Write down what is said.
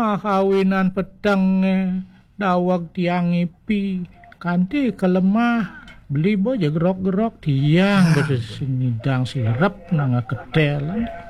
kawinan peteng dawag tiang ipi kanti kelemah beli boja gerok-gerok tiang beres nidang sirep nang kedelan